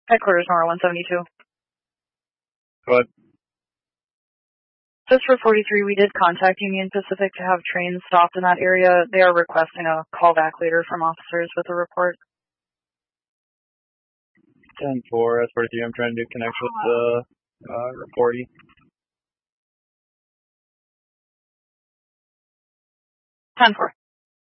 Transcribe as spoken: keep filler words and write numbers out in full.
Headquarters, Nora one seventy-two. Go ahead. Just for forty-three, we did contact Union Pacific to have trains stopped in that area. They are requesting a callback later from officers with a report. ten four, S forty-three, I'm trying to connect with the uh, reportee. ten four.